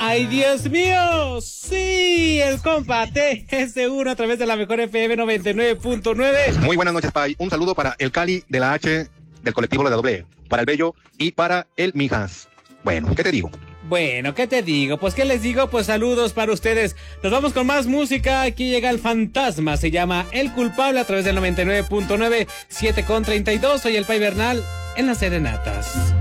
¡Ay, Dios mío! ¡Sí! El compa TS1 a través de la mejor FM 99.9. Muy buenas noches, Pai. Un saludo para el Cali de la H del colectivo La Doble, para el Bello y para el Mijas. Bueno, ¿qué te digo? Bueno, ¿qué te digo? Pues, ¿qué les digo? Pues saludos para ustedes. Nos vamos con más música. Aquí llega el fantasma. Se llama El Culpable a través del 99.9, 7:32. Soy el Pai Bernal en las serenatas.